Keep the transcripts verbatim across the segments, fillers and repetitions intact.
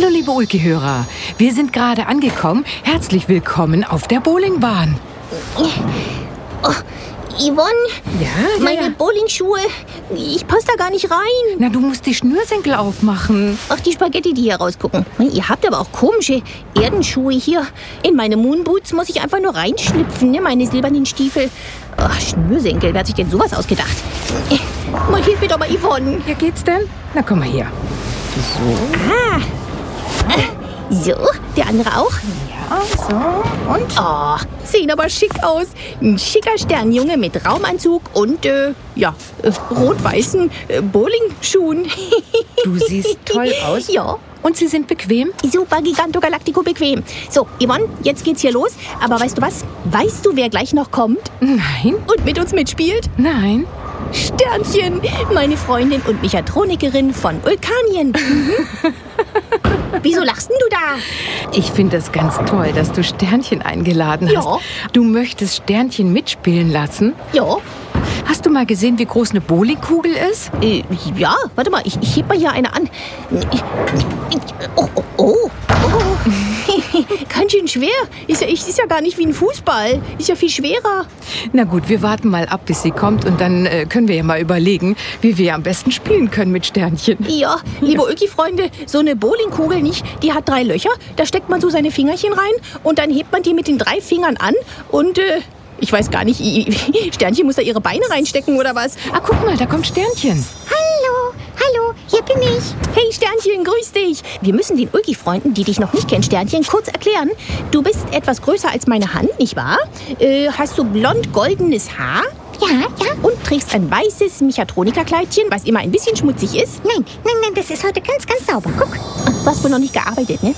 Hallo liebe Ulki-Hörer, wir sind gerade angekommen. Herzlich willkommen auf der Bowlingbahn. Oh, Yvonne, Ja, meine ja. Bowlingschuhe, ich passe da gar nicht rein. Na, du musst die Schnürsenkel aufmachen. Ach, die Spaghetti, die hier rausgucken. Ihr habt aber auch komische Erdenschuhe hier. In meine Moonboots muss ich einfach nur reinschlüpfen, ne? Meine silbernen Stiefel. Ach, Schnürsenkel, wer hat sich denn sowas ausgedacht? Mal hilf mir doch mal, Yvonne. Ja, geht's denn? Na, komm mal her. Ah. So, der andere auch? Ja, so. Und? Oh, sehen aber schick aus. Ein schicker Sternjunge mit Raumanzug und, äh, ja, äh, rot-weißen äh, Bowlingschuhen. Du siehst toll aus. Ja. Und sie sind bequem? Super giganto-galactico bequem. So, Yvonne, jetzt geht's hier los. Aber weißt du was? Weißt du, wer gleich noch kommt Nein. und mit uns mitspielt? Nein. Sternchen, meine Freundin und Mechatronikerin von Ulkanien. Wieso lachst denn du da? Ich finde es ganz toll, dass du Sternchen eingeladen hast. Ja. Du möchtest Sternchen mitspielen lassen? Ja, Hast du mal gesehen, wie groß eine Bowlingkugel ist? äh, ja, warte mal, ich, ich heb mal hier eine an. Oh, oh, oh. oh. Ganz schön schwer. Ist ja, ist ja gar nicht wie ein Fußball. Ist ja viel schwerer. Na gut, wir warten mal ab, bis sie kommt und dann äh, können wir ja mal überlegen, wie wir am besten spielen können mit Sternchen. Ja, liebe Ulki-Freunde, so eine Bowlingkugel nicht, die hat drei Löcher. Da steckt man so seine Fingerchen rein und dann hebt man die mit den drei Fingern an und, äh, ich weiß gar nicht, Sternchen muss da ihre Beine reinstecken oder was? Ah, guck mal, da kommt Sternchen. Hallo, hallo, hier bin ich. Hey Sternchen, grüß dich. Wir müssen den Ulki-Freunden, die dich noch nicht kennen, Sternchen, kurz erklären. Du bist etwas größer als meine Hand, nicht wahr? Äh, hast du blond-goldenes Haar? Ja, ja. Und trägst ein weißes Mechatronikerkleidchen, was immer ein bisschen schmutzig ist? Nein, nein, nein, das ist heute ganz, ganz sauber. Guck. Du hast wohl noch nicht gearbeitet, ne?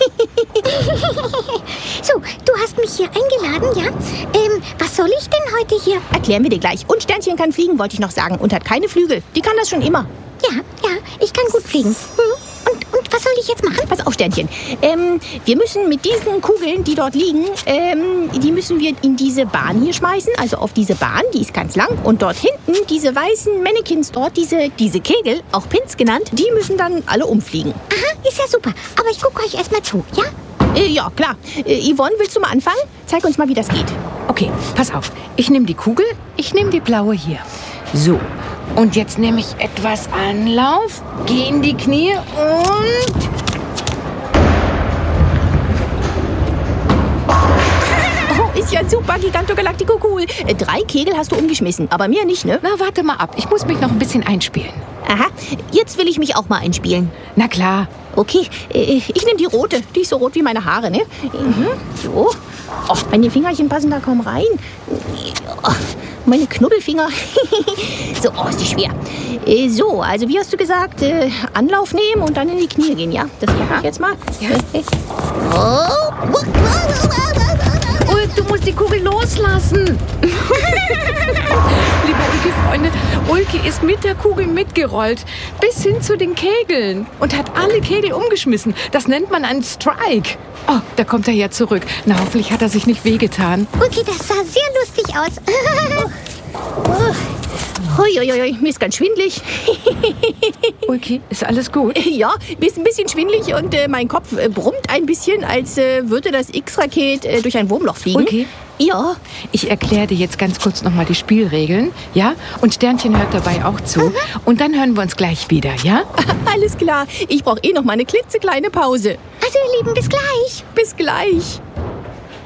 So, du hast mich hier eingeladen, ja? Ähm, was soll ich denn heute hier? Erklären wir dir gleich. Und Sternchen kann fliegen, wollte ich noch sagen. Und hat keine Flügel. Die kann das schon immer. Ja, ja, ich kann gut fliegen. Hm? Und, und was soll ich jetzt machen? Pass auf, Sternchen. Ähm, wir müssen mit diesen Kugeln, die dort liegen, ähm, die müssen wir in diese Bahn hier schmeißen. Also auf diese Bahn, die ist ganz lang. Und dort hinten, diese weißen Mannequins dort, diese, diese Kegel, auch Pins genannt, die müssen dann alle umfliegen. Aha, ist ja super. Aber ich gucke euch erstmal zu, ja? Äh, ja, klar. Äh, Yvonne, willst du mal anfangen? Zeig uns mal, wie das geht. Okay, pass auf. Ich nehme die Kugel, ich nehme die blaue hier. So, und jetzt nehme ich etwas Anlauf, gehe in die Knie und... Oh, ist ja super, giganto-galactico cool. Äh, drei Kegel hast du umgeschmissen, aber mir nicht, ne? Na, warte mal ab, ich muss mich noch ein bisschen einspielen. Aha, jetzt will ich mich auch mal einspielen. Na klar. Okay, äh, ich nehme die rote. Die ist so rot wie meine Haare, ne? Mhm. So. Oh, meine Fingerchen passen da kaum rein. Oh, meine Knubbelfinger. So, oh, ist die schwer. Äh, so, also wie hast du gesagt? Äh, Anlauf nehmen und dann in die Knie gehen, ja? Das mache ich jetzt mal. Ja. Oh. Ulk, du musst die Kugel loslassen. Liebe Ulki-Freunde, Ulki ist mit der Kugel mitgerollt, bis hin zu den Kegeln und hat alle Kegel umgeschmissen. Das nennt man einen Strike. Oh, da kommt er ja zurück. Na, hoffentlich hat er sich nicht wehgetan. Okay, das sah sehr lustig aus. Huiuiui, mir ist ganz schwindlig. Ulki, ist alles gut? Ja, ist ein bisschen schwindlig und äh, mein Kopf äh, brummt ein bisschen, als äh, würde das X-Raket äh, durch ein Wurmloch fliegen. Ulki, Ja. ich erkläre dir jetzt ganz kurz nochmal die Spielregeln, ja? Und Sternchen hört dabei auch zu. Und dann hören wir uns gleich wieder, ja? Alles klar. Ich brauche eh noch mal eine klitzekleine Pause. Also, ihr Lieben, bis gleich. Bis gleich.